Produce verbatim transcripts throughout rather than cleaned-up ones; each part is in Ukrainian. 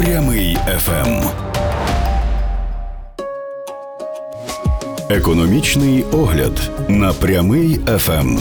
Прямий еф ем. Економічний огляд на Прямий еф ем.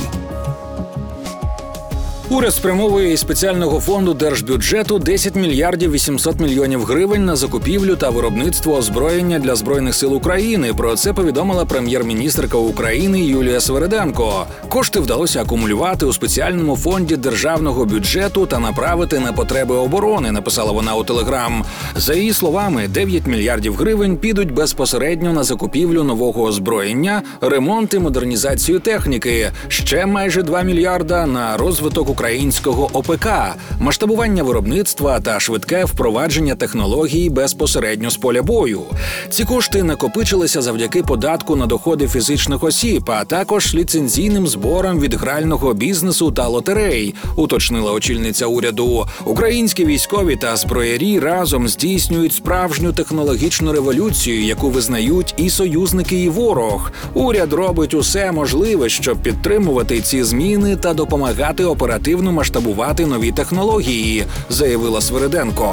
Уряд спрямовує із спеціального фонду держбюджету десять мільярдів вісімсот мільйонів гривень на закупівлю та виробництво озброєння для Збройних сил України. Про це повідомила прем'єр-міністерка України Юлія Свериденко. Кошти вдалося акумулювати у спеціальному фонді державного бюджету та направити на потреби оборони, написала вона у Телеграм. За її словами, дев'ять мільярдів гривень підуть безпосередньо на закупівлю нового озброєння, ремонт і модернізацію техніки. Ще майже два мільярда на розвиток українського о пе ка, масштабування виробництва та швидке впровадження технологій безпосередньо з поля бою. Ці кошти накопичилися завдяки податку на доходи фізичних осіб, а також ліцензійним зборам від грального бізнесу та лотерей, уточнила очільниця уряду. Українські військові та зброярі разом здійснюють справжню технологічну революцію, яку визнають і союзники, і ворог. Уряд робить усе можливе, щоб підтримувати ці зміни та допомагати оперативно масштабувати нові технології, заявила Свериденко.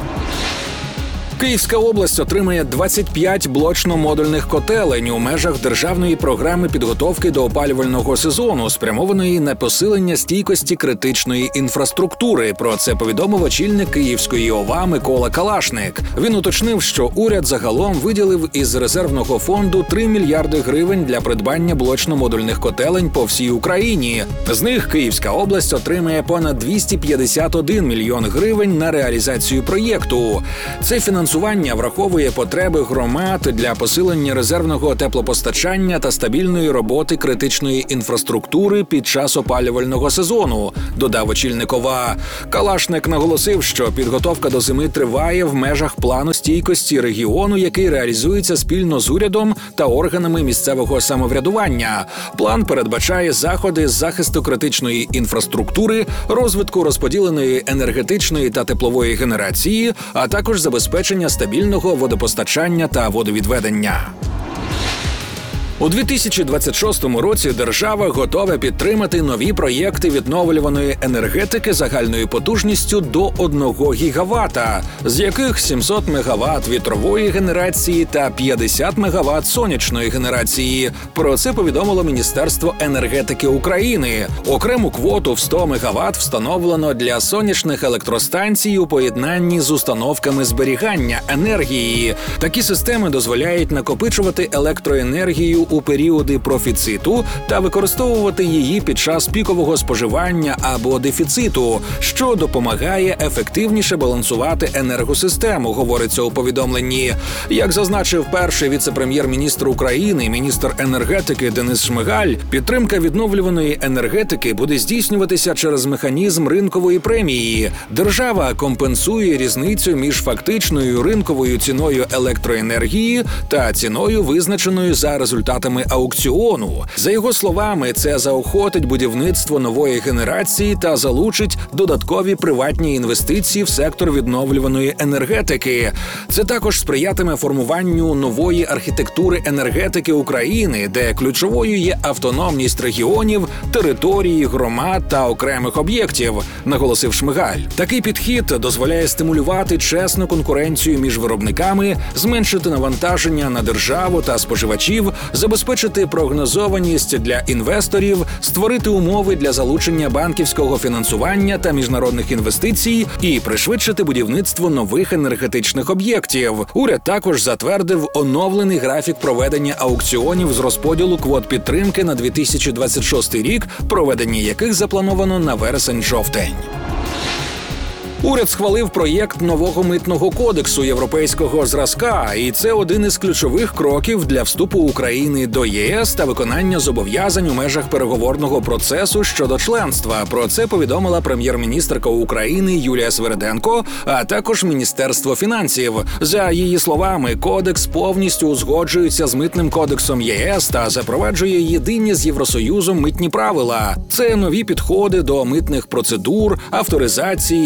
Київська область отримає двадцять п'ять блочно-модульних котелень у межах державної програми підготовки до опалювального сезону, спрямованої на посилення стійкості критичної інфраструктури. Про це повідомив очільник Київської о ва Микола Калашник. Він уточнив, що уряд загалом виділив із резервного фонду три мільярди гривень для придбання блочно-модульних котелень по всій Україні. З них Київська область отримає понад двісті п'ятдесят один мільйон гривень на реалізацію проєкту. Це фінансування Фінансування враховує потреби громад для посилення резервного теплопостачання та стабільної роботи критичної інфраструктури під час опалювального сезону, додав очільник о ва. Калашник наголосив, що підготовка до зими триває в межах плану стійкості регіону, який реалізується спільно з урядом та органами місцевого самоврядування. План передбачає заходи з захисту критичної інфраструктури, розвитку розподіленої енергетичної та теплової генерації, а також забезпечення стабільного водопостачання та водовідведення. У дві тисячі двадцять шостому році держава готова підтримати нові проєкти відновлюваної енергетики загальною потужністю до одного гігавата, з яких сімсот мегават вітрової генерації та п'ятдесят мегават сонячної генерації. Про це повідомило Міністерство енергетики України. Окрему квоту в сто мегават встановлено для сонячних електростанцій у поєднанні з установками зберігання енергії. Такі системи дозволяють накопичувати електроенергію у періоди профіциту та використовувати її під час пікового споживання або дефіциту, що допомагає ефективніше балансувати енергосистему, говориться у повідомленні. Як зазначив перший віце-прем'єр-міністр України, міністр енергетики Денис Шмигаль, підтримка відновлюваної енергетики буде здійснюватися через механізм ринкової премії. Держава компенсує різницю між фактичною ринковою ціною електроенергії та ціною, визначеною за результатами аукціону. За його словами, це заохотить будівництво нової генерації та залучить додаткові приватні інвестиції в сектор відновлюваної енергетики. Це також сприятиме формуванню нової архітектури енергетики України, де ключовою є автономність регіонів, території, громад та окремих об'єктів, наголосив Шмигаль. Такий підхід дозволяє стимулювати чесну конкуренцію між виробниками, зменшити навантаження на державу та споживачів, забезпечити прогнозованість для інвесторів, створити умови для залучення банківського фінансування та міжнародних інвестицій і пришвидшити будівництво нових енергетичних об'єктів. Уряд також затвердив оновлений графік проведення аукціонів з розподілу квот підтримки на дві тисячі двадцять шостий рік, проведення яких заплановано на вересень-жовтень. Уряд схвалив проєкт нового митного кодексу європейського зразка, і це один із ключових кроків для вступу України до є ес та виконання зобов'язань у межах переговорного процесу щодо членства. Про це повідомила прем'єр-міністерка України Юлія Свериденко, а також Міністерство фінансів. За її словами, кодекс повністю узгоджується з митним кодексом є ес та запроваджує єдині з Євросоюзом митні правила. Це нові підходи до митних процедур, авторизації, гарантій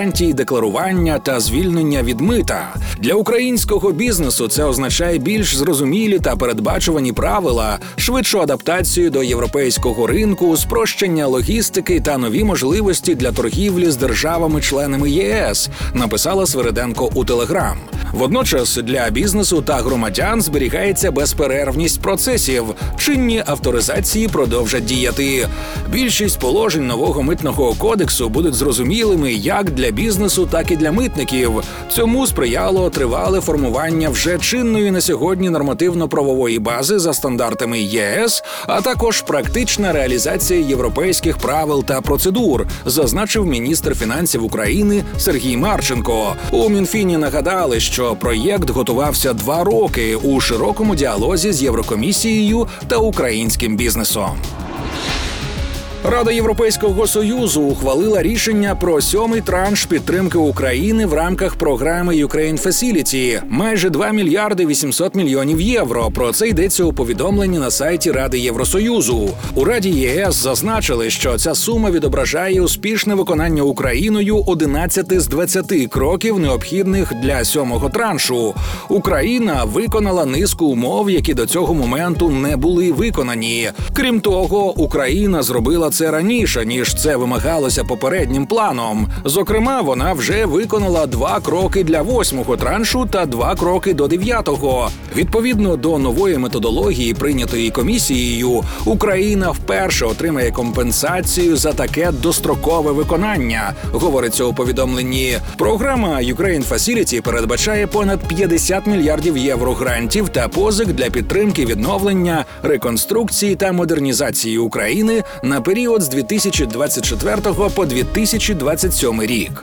гарантій, декларування та звільнення від мита. Для українського бізнесу це означає більш зрозумілі та передбачувані правила, швидшу адаптацію до європейського ринку, спрощення логістики та нові можливості для торгівлі з державами-членами ЄС, написала Свириденко у Телеграм. Водночас для бізнесу та громадян зберігається безперервність процесів. Чинні авторизації продовжать діяти. Більшість положень нового митного кодексу будуть зрозумілими як для бізнесу, так і для митників. Цьому сприяло тривале формування вже чинної на сьогодні нормативно-правової бази за стандартами ЄС, а також практична реалізація європейських правил та процедур, зазначив міністр фінансів України Сергій Марченко. У Мінфіні нагадали, що проєкт готувався два роки у широкому діалозі з Єврокомісією та українським бізнесом. Рада Європейського Союзу ухвалила рішення про сьомий транш підтримки України в рамках програми Ukraine Facility – майже два мільярди вісімсот мільйонів євро. Про це йдеться у повідомленні на сайті Ради Євросоюзу. У Раді ЄС зазначили, що ця сума відображає успішне виконання Україною одинадцяти з двадцяти кроків, необхідних для сьомого траншу. Україна виконала низку умов, які до цього моменту не були виконані. Крім того, Україна зробила це раніше, ніж це вимагалося попереднім планом. Зокрема, вона вже виконала два кроки для восьмого траншу та два кроки до дев'ятого. Відповідно до нової методології, прийнятої комісією, Україна вперше отримає компенсацію за таке дострокове виконання, говориться у повідомленні. Програма Ukraine Facility передбачає понад п'ятдесят мільярдів євро грантів та позик для підтримки відновлення, реконструкції та модернізації України на період з дві тисячі двадцять четвертого по дві тисячі двадцять сьомий рік.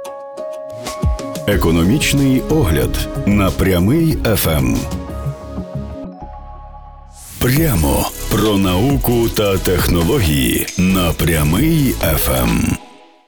Економічний огляд на Прямий еф ем. Прямо про науку та технології на Прямий еф ем.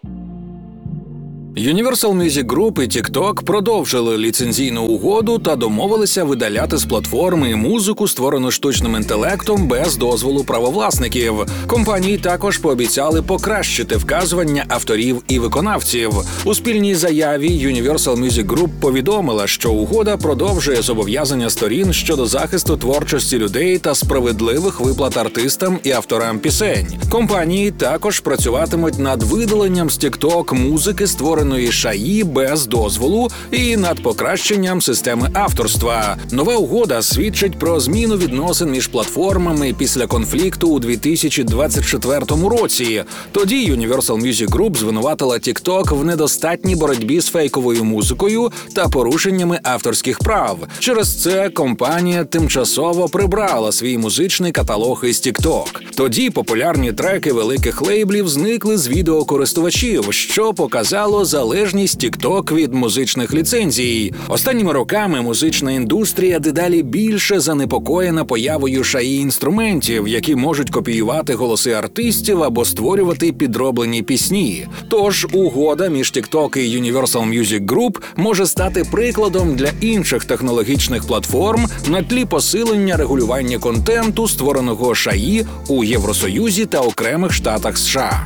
Universal Music Group і TikTok продовжили ліцензійну угоду та домовилися видаляти з платформи музику, створену штучним інтелектом, без дозволу правовласників. Компанії також пообіцяли покращити вказування авторів і виконавців. У спільній заяві Universal Music Group повідомила, що угода продовжує зобов'язання сторін щодо захисту творчості людей та справедливих виплат артистам і авторам пісень. Компанії також працюватимуть над видаленням з TikTok музики, створеної шаї без дозволу, і над покращенням системи авторства. Нова угода свідчить про зміну відносин між платформами після конфлікту у дві тисячі двадцять четвертому році. Тоді Universal Music Group звинуватила TikTok в недостатній боротьбі з фейковою музикою та порушеннями авторських прав. Через це компанія тимчасово прибрала свій музичний каталог із TikTok. Тоді популярні треки великих лейблів зникли з відеокористувачів, що показало залежність TikTok від музичних ліцензій. Останніми роками музична індустрія дедалі більше занепокоєна появою шаї-інструментів, які можуть копіювати голоси артистів або створювати підроблені пісні. Тож угода між TikTok і Universal Music Group може стати прикладом для інших технологічних платформ на тлі посилення регулювання контенту, створеного шаї у Євросоюзі та окремих штатах США.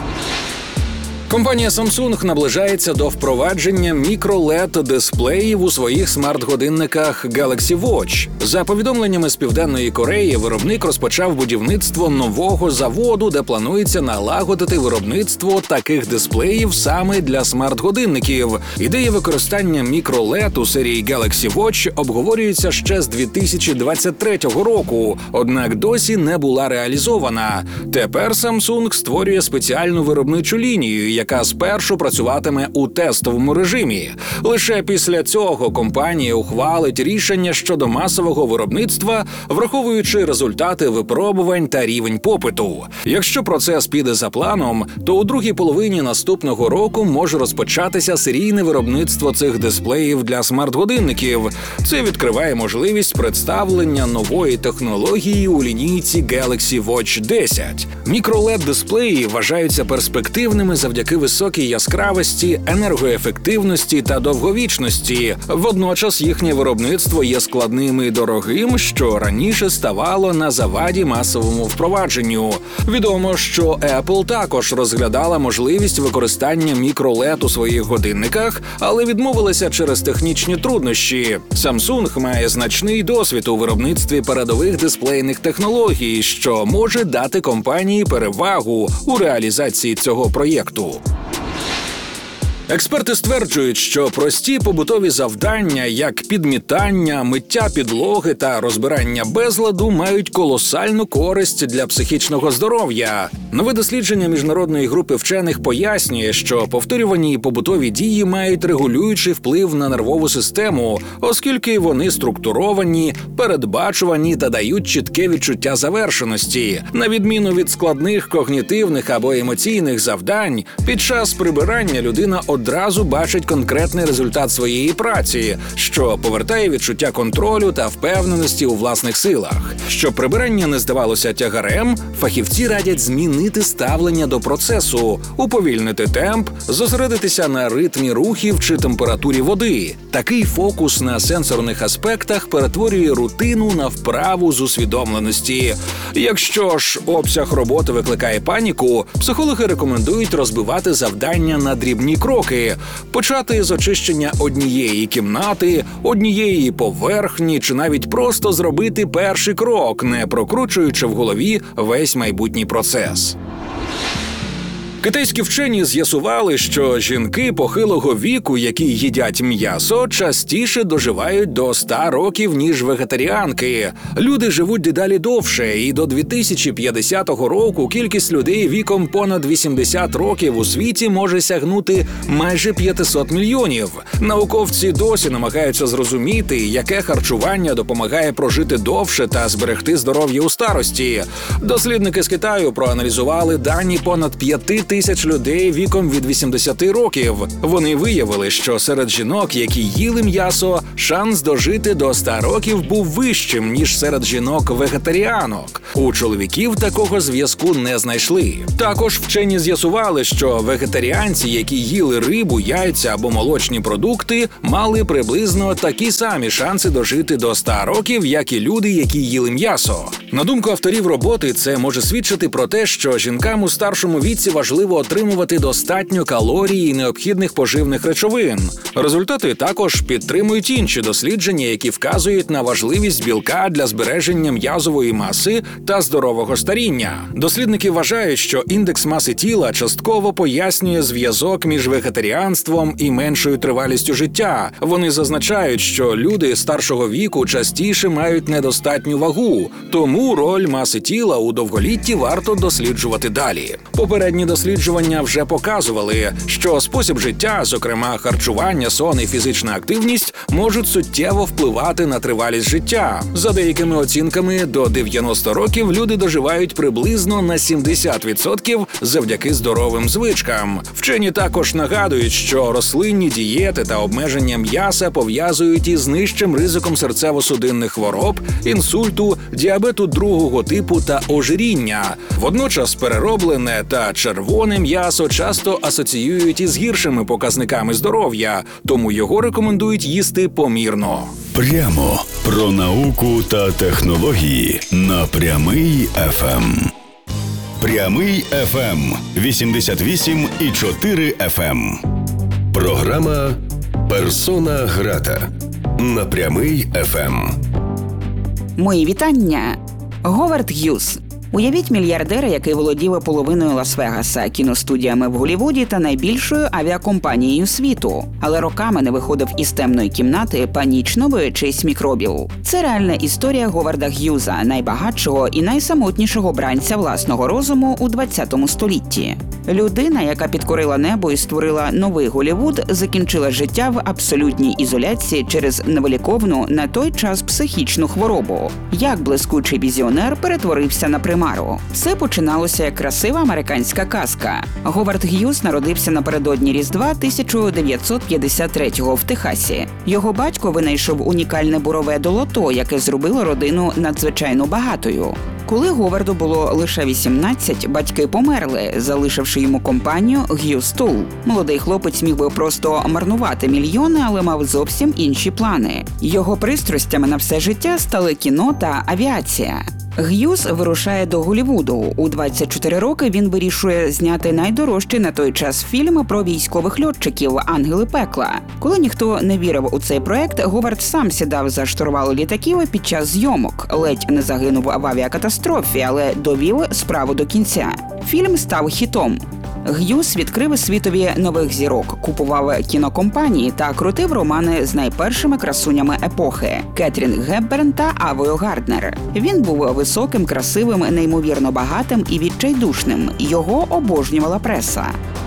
Компанія Samsung наближається до впровадження мікро-лед-дисплеїв у своїх смарт-годинниках Galaxy Watch. За повідомленнями з Південної Кореї, виробник розпочав будівництво нового заводу, де планується налагодити виробництво таких дисплеїв саме для смарт-годинників. Ідея використання мікро-лед у серії Galaxy Watch обговорюється ще з дві тисячі двадцять третього року, однак досі не була реалізована. Тепер Samsung створює спеціальну виробничу лінію, яка спершу працюватиме у тестовому режимі. Лише після цього компанія ухвалить рішення щодо масового виробництва, враховуючи результати випробувань та рівень попиту. Якщо процес піде за планом, то у другій половині наступного року може розпочатися серійне виробництво цих дисплеїв для смарт-годинників. Це відкриває можливість представлення нової технології у лінійці Galaxy Watch десять. Мікро-лед-дисплеї вважаються перспективними завдяки завдяки високій яскравості, енергоефективності та довговічності. Водночас їхнє виробництво є складним і дорогим, що раніше ставало на заваді масовому впровадженню. Відомо, що Apple також розглядала можливість використання мікролед у своїх годинниках, але відмовилася через технічні труднощі. Samsung має значний досвід у виробництві передових дисплейних технологій, що може дати компанії перевагу у реалізації цього проєкту. Експерти стверджують, що прості побутові завдання, як підмітання, миття підлоги та розбирання безладу, мають колосальну користь для психічного здоров'я. Нове дослідження міжнародної групи вчених пояснює, що повторювані побутові дії мають регулюючий вплив на нервову систему, оскільки вони структуровані, передбачувані та дають чітке відчуття завершеності. На відміну від складних когнітивних або емоційних завдань, під час прибирання людина одразу бачить конкретний результат своєї праці, що повертає відчуття контролю та впевненості у власних силах. Щоб прибирання не здавалося тягарем, фахівці радять змінити ставлення до процесу, уповільнити темп, зосередитися на ритмі рухів чи температурі води. Такий фокус на сенсорних аспектах перетворює рутину на вправу з усвідомленості. Якщо ж обсяг роботи викликає паніку, психологи рекомендують розбивати завдання на дрібні кроки, почати з очищення однієї кімнати, однієї поверхні чи навіть просто зробити перший крок, не прокручуючи в голові весь майбутній процес. Китайські вчені з'ясували, що жінки похилого віку, які їдять м'ясо, частіше доживають до ста років, ніж вегетаріанки. Люди живуть дедалі довше, і до дві тисячі п'ятдесятого року кількість людей віком понад вісімдесят років у світі може сягнути майже п'ятсот мільйонів. Науковці досі намагаються зрозуміти, яке харчування допомагає прожити довше та зберегти здоров'я у старості. Дослідники з Китаю проаналізували дані понад п'яти тисяч людей віком від вісімдесяти років. Вони виявили, що серед жінок, які їли м'ясо, шанс дожити до ста років був вищим, ніж серед жінок-вегетаріанок. У чоловіків такого зв'язку не знайшли. Також вчені з'ясували, що вегетаріанці, які їли рибу, яйця або молочні продукти, мали приблизно такі самі шанси дожити до ста років, як і люди, які їли м'ясо. На думку авторів роботи, це може свідчити про те, що жінкам у старшому віці важливо отримувати достатньо калорій і необхідних поживних речовин. Результати також підтримують інші дослідження, які вказують на важливість білка для збереження м'язової маси та здорового старіння. Дослідники вважають, що індекс маси тіла частково пояснює зв'язок між вегетаріанством і меншою тривалістю життя. Вони зазначають, що люди старшого віку частіше мають недостатню вагу, тому роль маси тіла у довголітті варто досліджувати далі. Попередні дослідження вже показували, що спосіб життя, зокрема харчування, сон і фізична активність, можуть суттєво впливати на тривалість життя. За деякими оцінками, до дев'яноста років люди доживають приблизно на сімдесят відсотків завдяки здоровим звичкам. Вчені також нагадують, що рослинні дієти та обмеження м'яса пов'язують із нижчим ризиком серцево-судинних хвороб, інсульту, діабету другого типу та ожиріння. Водночас перероблене та червоне м'ясо часто асоціюють із гіршими показниками здоров'я, тому його рекомендують їсти помірно. Прямо про науку та технології на Прямий еф ем. Прямий еф ем вісімдесят вісім і чотири еф ем. Програма «Персона грата» на Прямий еф ем. Мої вітання. Говард Г'юз. Уявіть мільярдера, який володів половиною Лас-Вегаса, кіностудіями в Голлівуді та найбільшою авіакомпанією світу, але роками не виходив із темної кімнати, панічно боячись мікробів. Це реальна історія Говарда Г'юза, найбагатшого і найсамотнішого бранця власного розуму у ХХ столітті. Людина, яка підкорила небо і створила новий Голлівуд, закінчила життя в абсолютній ізоляції через невиліковну на той час психічну хворобу. Як блискучий візіонер перетворився на примару. Все починалося як красива американська казка. Говард Г'юз народився напередодні Різдва тисяча дев'ятсот п'ятдесят третього в Техасі. Його батько винайшов унікальне бурове долото, яке зробило родину надзвичайно багатою. Коли Говарду було лише вісімнадцять, батьки померли, залишивши йому компанію Hughes Tool. Молодий хлопець міг би просто марнувати мільйони, але мав зовсім інші плани. Його пристрастями на все життя стали кіно та авіація. Г'юз вирушає до Голлівуду. У двадцять чотири роки він вирішує зняти найдорожчий на той час фільм про військових льотчиків «Ангели пекла». Коли ніхто не вірив у цей проект, Говард сам сідав за штурвал літаків під час зйомок. Ледь не загинув в авіакатастрофі, але довів справу до кінця. Фільм став хітом. Г'юз відкрив світові нових зірок, купував кінокомпанії та крутив романи з найпершими красунями епохи – Кетрін Гепберн та Авою Гарднер. Він був високим, красивим, неймовірно багатим і відчайдушним. Його обожнювала преса.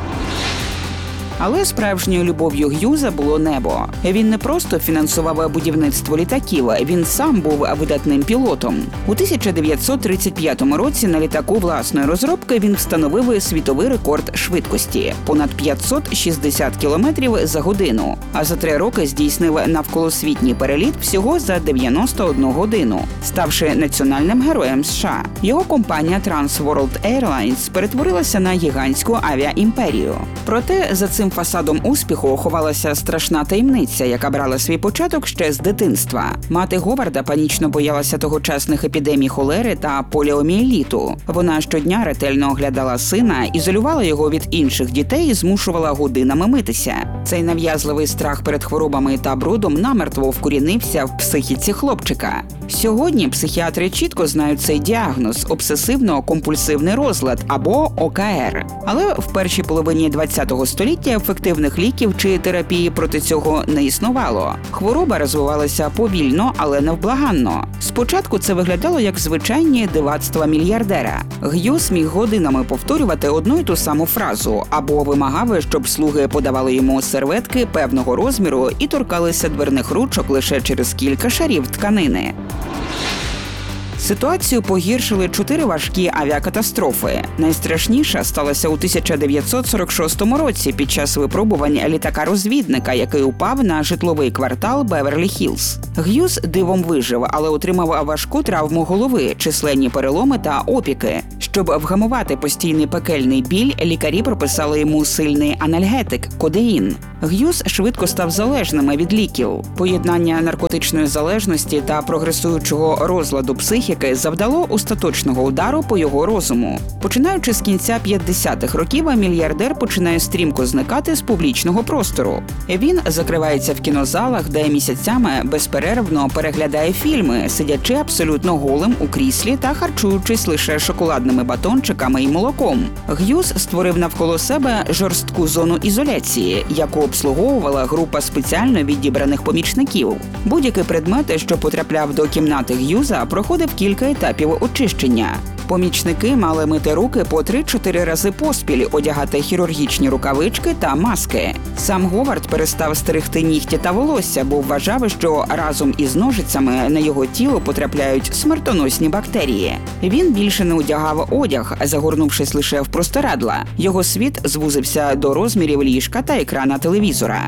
Але справжньою любов'ю Г'юза було небо. Він не просто фінансував будівництво літаків, він сам був видатним пілотом. У тисяча дев'ятсот тридцять п'ятому році на літаку власної розробки він встановив світовий рекорд швидкості – понад п'ятсот шістдесят кілометрів за годину. А за три роки здійснив навколосвітній переліт всього за дев'яносто одну годину, ставши національним героєм США. Його компанія Trans World Airlines перетворилася на гігантську авіаімперію. Проте за цим фасадом успіху ховалася страшна таємниця, яка брала свій початок ще з дитинства. Мати Говарда панічно боялася тогочасних епідемій холери та поліомієліту. Вона щодня ретельно оглядала сина, ізолювала його від інших дітей і змушувала годинами митися. Цей нав'язливий страх перед хворобами та брудом намертво вкорінився в психіці хлопчика. Сьогодні психіатри чітко знають цей діагноз – обсесивно-компульсивний розлад або О К Р. Але в першій половині ХХ століття ефективних ліків чи терапії проти цього не існувало. Хвороба розвивалася повільно, але невблаганно. Спочатку це виглядало як звичайні дивацтва мільярдера. Г'юз міг годинами повторювати одну й ту саму фразу або вимагав, щоб слуги подавали йому серветки певного розміру і торкалися дверних ручок лише через кілька шарів тканини. Ситуацію погіршили чотири важкі авіакатастрофи. Найстрашніша сталася у тисяча дев'ятсот сорок шостому році під час випробувань літака-розвідника, який упав на житловий квартал Беверлі-Хіллз. Г'юз дивом вижив, але отримав важку травму голови, численні переломи та опіки. Щоб вгамувати постійний пекельний біль, лікарі прописали йому сильний анальгетик – кодеїн. Г'юз швидко став залежним від ліків. Поєднання наркотичної залежності та прогресуючого розладу психіки завдало остаточного удару по його розуму. Починаючи з кінця п'ятдесятих років, мільярдер починає стрімко зникати з публічного простору. Він закривається в кінозалах, де місяцями безперервно переглядає фільми, сидячи абсолютно голим у кріслі та харчуючись лише шоколадними батончиками і молоком. Г'юз створив навколо себе жорстку зону ізоляції, яку обслуговувала група спеціально відібраних помічників. Будь-який предмет, що потрапляв до кімнати Г'юза, проходив кілька етапів очищення. Помічники мали мити руки по три-чотири рази поспіль, одягати хірургічні рукавички та маски. Сам Говард перестав стерегти нігті та волосся, бо вважав, що разом із ножицями на його тіло потрапляють смертоносні бактерії. Він більше не одягав одяг, загорнувшись лише в простирадла. Його світ звузився до розмірів ліжка та екрана телевізора.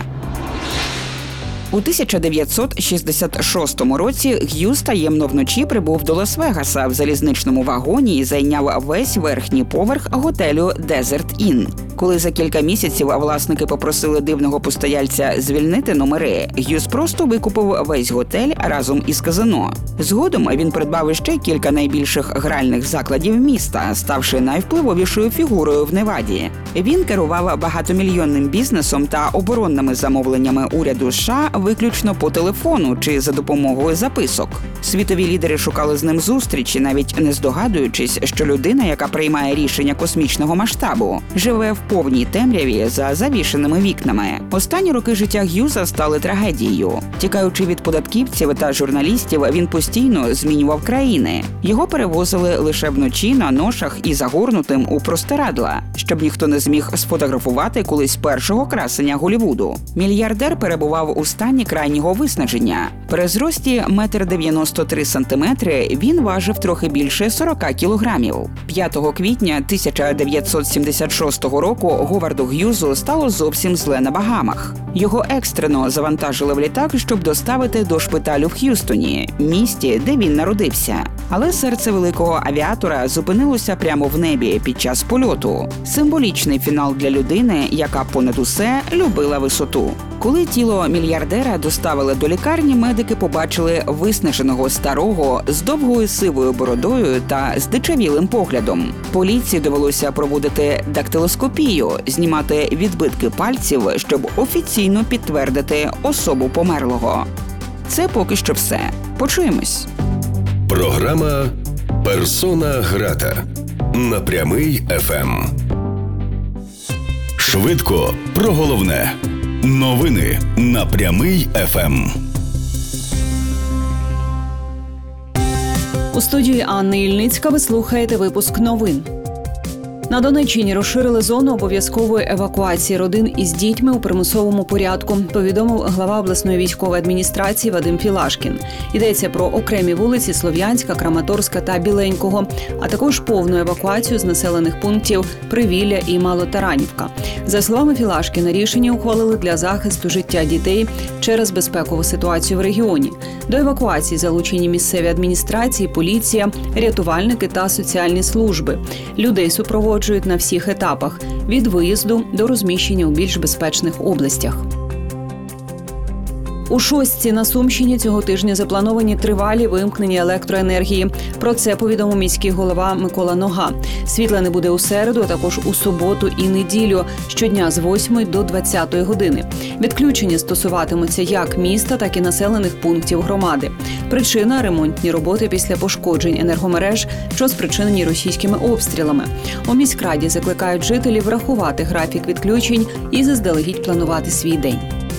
У тисяча дев'ятсот шістдесят шостому році Г'юз таємно вночі прибув до Лас-Вегаса в залізничному вагоні і зайняв весь верхній поверх готелю Desert Inn. Коли за кілька місяців власники попросили дивного постояльця звільнити номери, Г'юз просто викупив весь готель разом із казино. Згодом він придбав ще кілька найбільших гральних закладів міста, ставши найвпливовішою фігурою в Неваді. Він керував багатомільйонним бізнесом та оборонними замовленнями уряду США виключно по телефону чи за допомогою записок. Світові лідери шукали з ним зустрічі, навіть не здогадуючись, що людина, яка приймає рішення космічного масштабу, живе в повній темряві за завішеними вікнами. Останні роки життя Г'юза стали трагедією. Тікаючи від податківців та журналістів, він постійно змінював країни. Його перевозили лише вночі на ношах і загорнутим у простирадла, щоб ніхто не зміг сфотографувати колись першого красення Голлівуду. Мільярдер перебував у стані крайнього виснаження. При зрості метр дев'яносто три сантиметри він важив трохи більше сорок кілограмів. п'ятого квітня тисяча дев'ятсот сімдесят шостого року року Говарду Г'юзу стало зовсім зле на Багамах. Його екстрено завантажили в літак, щоб доставити до шпиталю в Х'юстоні, місті, де він народився. Але серце великого авіатора зупинилося прямо в небі під час польоту. Символічний фінал для людини, яка понад усе любила висоту. Коли тіло мільярдера доставили до лікарні, медики побачили виснаженого старого з довгою сивою бородою та здичавілим поглядом. Поліції довелося проводити дактилоскопію, знімати відбитки пальців, щоб офіційно підтвердити особу померлого. Це поки що все. Почуємось. Програма «Персона грата» на Прямий еф ем. Швидко про головне. Новини на Прямий еф ем. У студії Анни Ільницька ви слухаєте випуск новин. На Донеччині розширили зону обов'язкової евакуації родин із дітьми у примусовому порядку, повідомив глава обласної військової адміністрації Вадим Філашкін. Йдеться про окремі вулиці Слов'янська, Краматорська та Біленького, а також повну евакуацію з населених пунктів Привілля і Малотаранівка. За словами Філашкіна, рішення ухвалили для захисту життя дітей через безпекову ситуацію в регіоні. До евакуації залучені місцеві адміністрації, поліція, рятувальники та соціальні служби. Людей супроводжують на всіх етапах – від виїзду до розміщення у більш безпечних областях. У Шостці на Сумщині цього тижня заплановані тривалі вимкнення електроенергії. Про це повідомив міський голова Микола Нога. Світла не буде у середу, а також у суботу і неділю, щодня з восьмої до двадцятої години. Відключення стосуватимуться як міста, так і населених пунктів громади. Причина – ремонтні роботи після пошкоджень енергомереж, що спричинені російськими обстрілами. У міськраді закликають жителів врахувати графік відключень і заздалегідь планувати свій день.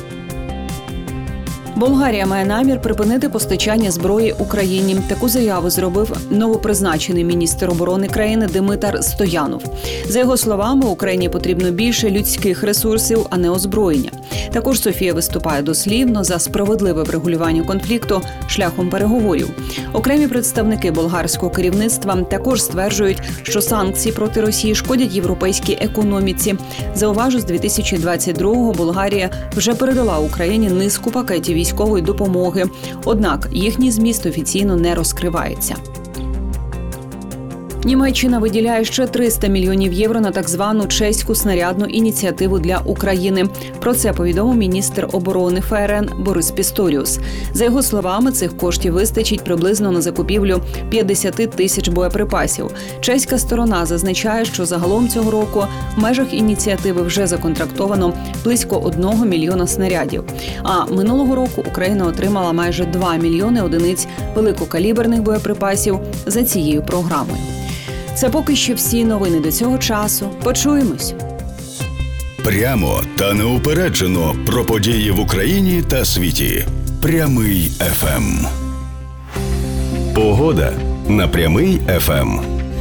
Болгарія має намір припинити постачання зброї Україні. Таку заяву зробив новопризначений міністр оборони країни Димитар Стоянов. За його словами, Україні потрібно більше людських ресурсів, а не озброєння. Також Софія виступає дослівно за справедливе врегулювання конфлікту шляхом переговорів. Окремі представники болгарського керівництва також стверджують, що санкції проти Росії шкодять європейській економіці. Зауважу, з дві тисячі двадцять другого Болгарія вже передала Україні низку пакетів військової допомоги. Однак їхній зміст офіційно не розкривається. Німеччина виділяє ще триста мільйонів євро на так звану чеську снарядну ініціативу для України. Про це повідомив міністр оборони ФРН Борис Пісторіус. За його словами, цих коштів вистачить приблизно на закупівлю п'ятдесят тисяч боєприпасів. Чеська сторона зазначає, що загалом цього року в межах ініціативи вже законтрактовано близько одного мільйона снарядів. А минулого року Україна отримала майже два мільйони одиниць великокаліберних боєприпасів за цією програмою. Це поки що всі новини до цього часу. Почуємось. Прямо та неупереджено про події в Україні та світі. Прямий еф ем. Погода на Прямий еф ем.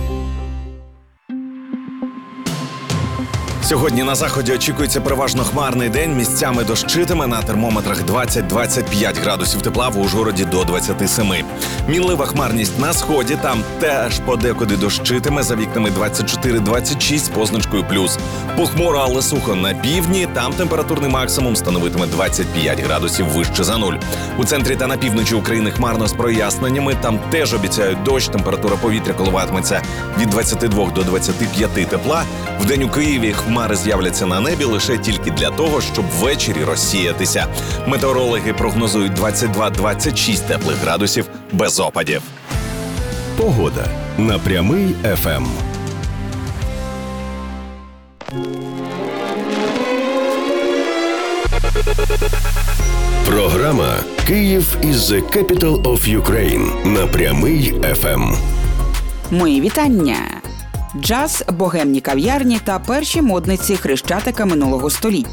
Сьогодні на заході очікується переважно хмарний день, місцями дощитиме, на термометрах двадцять-двадцять п'ять градусів тепла, в Ужгороді до двадцять сім. Мінлива хмарність на сході, там теж подекуди дощитиме, за вікнами двадцять чотири двадцять шість з позначкою плюс. Похмуро, але сухо на півдні, там температурний максимум становитиме двадцять п'ять градусів вище за нуль. У центрі та на півночі України хмарно з проясненнями, там теж обіцяють дощ, температура повітря коливатиметься від двадцяти двох до двадцяти п'яти тепла. Вдень у Києві хмари з'являться на небі лише тільки для того, щоб ввечері розсіятися. Метеорологи прогнозують двадцять два двадцять шість теплих градусів без опадів. Погода на Прямий еф ем. Програма «Київ is the capital of Ukraine» на Прямий еф ем. Мої вітання! Джаз, богемні кав'ярні та перші модниці Хрещатика минулого століття.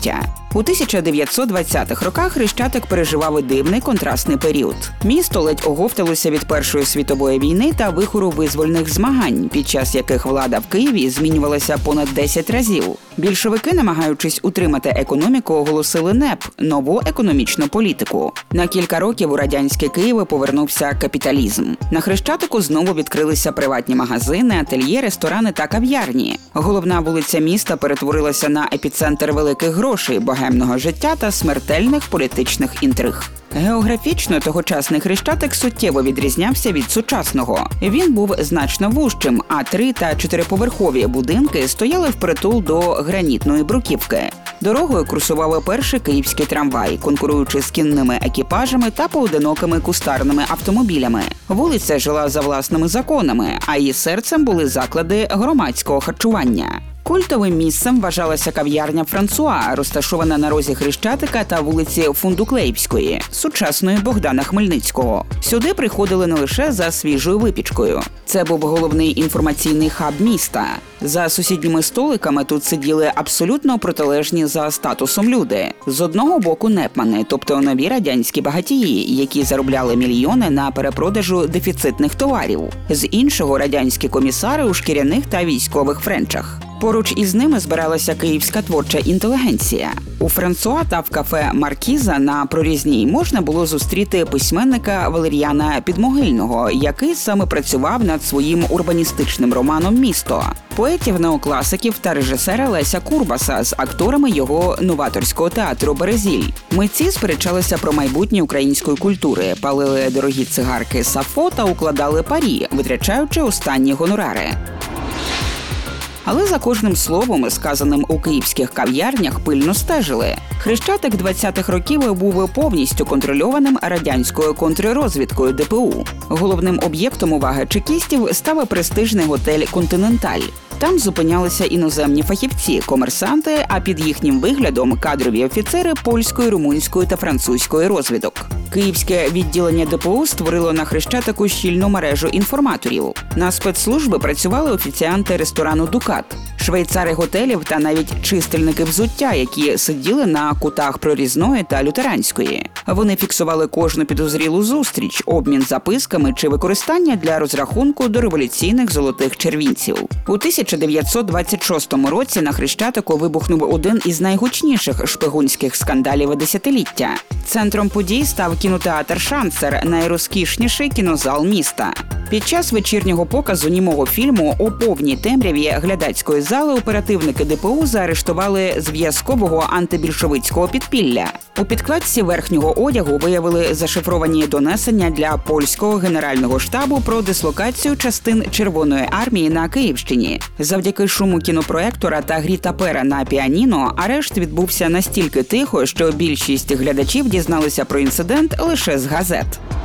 У тисяча дев'ятсот двадцятих роках Хрещатик переживав і дивний контрастний період. Місто ледь оговталося від Першої світової війни та вихору визвольних змагань, під час яких влада в Києві змінювалася понад десять разів. Більшовики, намагаючись утримати економіку, оголосили НЕП – нову економічну політику. На кілька років у радянське Києві повернувся капіталізм. На Хрещатику знову відкрилися приватні магазини, ательє, ресторани та кав'ярні. Головна вулиця міста перетворилася на епіцентр великих грошей, богемного життя та смертельних політичних інтриг. Географічно тогочасний Хрещатик суттєво відрізнявся від сучасного. Він був значно вужчим, а три- та чотириповерхові будинки стояли впритул до гранітної бруківки. Дорогою курсував перший київський трамвай, конкуруючи з кінними екіпажами та поодинокими кустарними автомобілями. Вулиця жила за власними законами, а її серцем були заклади громадського харчування. Культовим місцем вважалася кав'ярня «Франсуа», розташована на розі Хрещатика та вулиці Фундуклеївської, сучасної Богдана Хмельницького. Сюди приходили не лише за свіжою випічкою. Це був головний інформаційний хаб міста. За сусідніми столиками тут сиділи абсолютно протилежні за статусом люди. З одного боку непмани, тобто нові радянські багатії, які заробляли мільйони на перепродажу дефіцитних товарів. З іншого – радянські комісари у шкіряних та військових френчах. Поруч із ними збиралася київська творча інтелігенція. У Франсуа та в кафе «Маркіза» на Прорізній можна було зустріти письменника Валеріяна Підмогильного, який саме працював над своїм урбаністичним романом «Місто», поетів-неокласиків та режисера Леся Курбаса з акторами його новаторського театру «Березіль». Митці сперечалися про майбутнє української культури, палили дорогі цигарки «Сафо» та укладали парі, витрачаючи останні гонорари. Але за кожним словом, сказаним у київських кав'ярнях, пильно стежили. Хрещатик двадцятих років був повністю контрольованим радянською контррозвідкою Де Пе У. Головним об'єктом уваги чекістів став престижний готель «Континенталь». Там зупинялися іноземні фахівці, комерсанти, а під їхнім виглядом кадрові офіцери польської, румунської та французької розвідок. Київське відділення Де Пе У створило на Хрещатику щільну мережу інформаторів. На спецслужби працювали офіціанти ресторану «Дукат», швейцари готелів та навіть чистильники взуття, які сиділи на кутах Прорізної та Лютеранської. Вони фіксували кожну підозрілу зустріч, обмін записками чи використання для розрахунку до революційних золотих червінців. У тисяча дев'ятсот двадцять шостому році на Хрещатику вибухнув один із найгучніших шпигунських скандалів десятиліття. Центром подій став кінотеатр «Шанцер», найрозкішніший кінозал міста. Під час вечірнього показу німого фільму у повній темряві глядацької зали оперативники Де Пе У заарештували зв'язкового антибільшовицького підпілля. У підкладці верхнього одягу виявили зашифровані донесення для польського генерального штабу про дислокацію частин Червоної армії на Київщині. Завдяки шуму кінопроектора та грі тапера на піаніно арешт відбувся настільки тихо, що більшість глядачів дізналися про інцидент лише з газет.